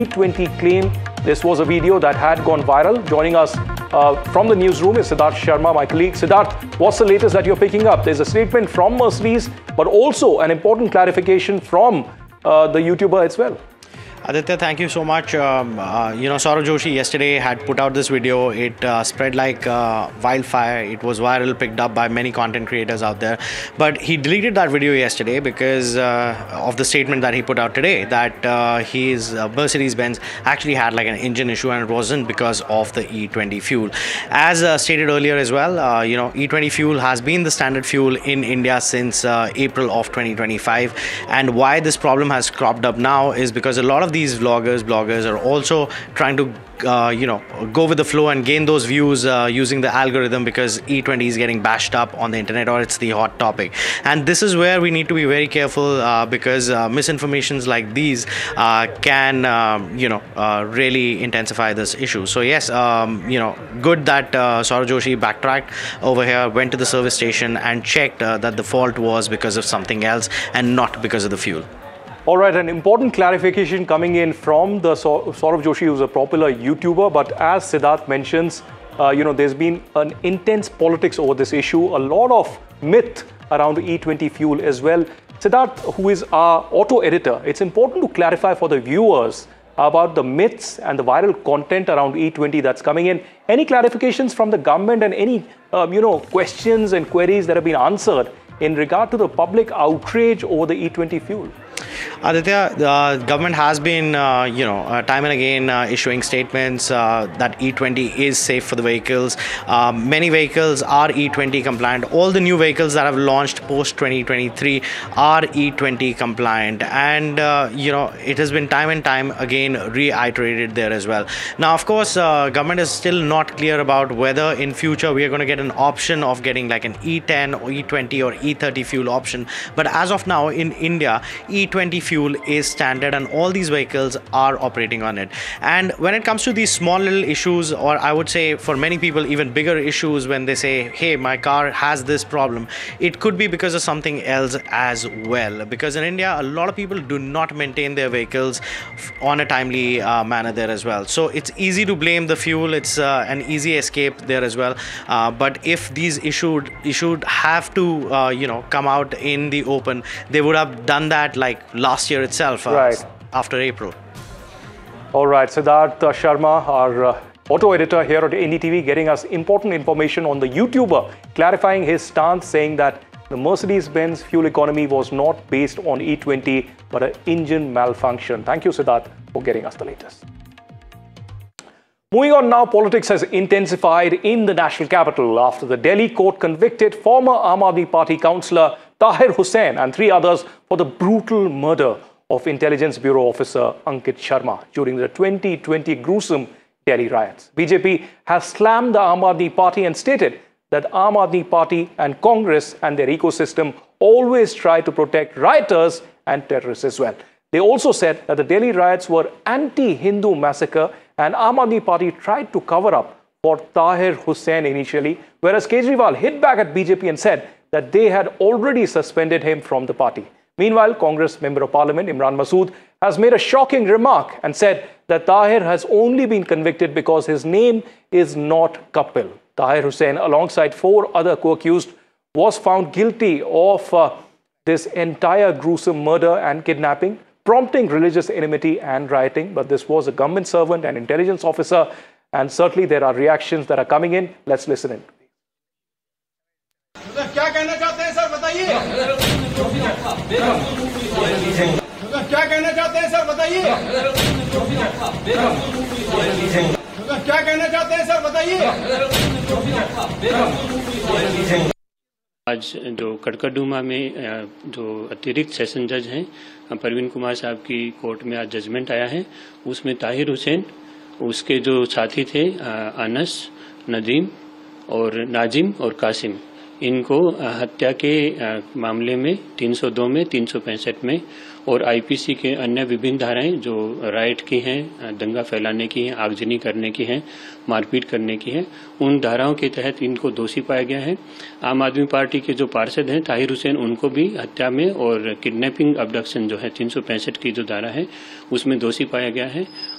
T20 claim. This was a video that had gone viral. Joining us from the newsroom is Siddharth Sharma, my colleague. Siddharth, what's the latest that you're picking up? There's a statement from Mercedes, but also an important clarification from the YouTuber as well. Aditya, thank you so much. Saurav Joshi yesterday had put out this video. It spread like wildfire. It was viral, picked up by many content creators out there. But he deleted that video yesterday because of the statement that he put out today, that his Mercedes-Benz actually had like an engine issue, and it wasn't because of the E20 fuel. As stated earlier as well, E20 fuel has been the standard fuel in India since April of 2025. And why this problem has cropped up now is because a lot of these bloggers are also trying to go with the flow and gain those views using the algorithm, because E20 is getting bashed up on the internet, or it's the hot topic. And this is where we need to be very careful because misinformations like these can really intensify this issue. So yes, good that Saurav Joshi backtracked over here, went to the service station and checked that the fault was because of something else and not because of the fuel. All right, an important clarification coming in from the Saurav Joshi, who's a popular YouTuber. But as Siddharth mentions, there's been an intense politics over this issue, a lot of myth around E20 fuel as well. Siddharth, who is our auto editor, it's important to clarify for the viewers about the myths and the viral content around E20 that's coming in. Any clarifications from the government and any, questions and queries that have been answered in regard to the public outrage over the E20 fuel? Aditya, the government has been, time and again issuing statements that E20 is safe for the vehicles. Many vehicles are E20 compliant. All the new vehicles that have launched post 2023 are E20 compliant, and it has been time and time again reiterated there as well. Now, of course, government is still not clear about whether in future we are going to get an option of getting like an E10 or E20 or E30 fuel option. But as of now in India, E20 fuel is standard and all these vehicles are operating on it. And when it comes to these small little issues, or I would say for many people even bigger issues, when they say, hey, my car has this problem, it could be because of something else as well. Because in India, a lot of people do not maintain their vehicles on a timely manner there as well. So it's easy to blame the fuel. It's an easy escape there as well. But if these issues have to come out in the open, they would have done that like last year itself, right after April. All right, Siddharth Sharma, our auto editor here at NDTV, getting us important information on the YouTuber, clarifying his stance, saying that the Mercedes-Benz fuel economy was not based on E20, but an engine malfunction. Thank you, Siddharth, for getting us the latest. Moving on now, politics has intensified in the national capital after the Delhi court convicted former Aam Aadmi Party councillor Tahir Hussain and 3 others for the brutal murder of Intelligence Bureau officer Ankit Sharma during the 2020 gruesome Delhi riots. BJP has slammed the Aam Aadmi Party and stated that Aam Aadmi Party and Congress and their ecosystem always try to protect rioters and terrorists as well. They also said that the Delhi riots were anti-Hindu massacre, and Aam Aadmi Party tried to cover up for Tahir Hussain initially, whereas Kejriwal hit back at BJP and said that they had already suspended him from the party. Meanwhile, Congress Member of Parliament Imran Masood has made a shocking remark and said that Tahir has only been convicted because his name is not Kapil. Tahir Hussain, alongside 4 other co-accused, was found guilty of this entire gruesome murder and kidnapping, prompting religious enmity and rioting. But this was a government servant and intelligence officer, and certainly there are reactions that are coming in. Let's listen in. क्या कहना चाहते हैं sir, बताइए। क्या कहना चाहते हैं sir, बताइए। क्या कहना चाहते हैं सर, बताइए। आज जो कड़कड़डूमा में जो अतिरिक्त सेशन जज हैं परवीन कुमार साहब की कोर्ट में आज जजमेंट आया है, उसमें ताहिर हुसैन, उसके जो साथी थे अनस, नदीम और नाजिम और कासिम, इनको हत्या के मामले में 302 में 365 में और आईपीसी के अन्य विभिन्न धाराएं जो राइट की हैं, दंगा फैलाने की हैं, आगजनी करने की हैं, मारपीट करने की है, उन धाराओं के तहत इनको दोषी पाया गया है। आम आदमी पार्टी के जो पार्षद हैं ताहिर हुसैन, उनको भी हत्या में और किडनैपिंग अबडक्शन जो है 365 की जो धारा है उसमें दोषी पाया गया है।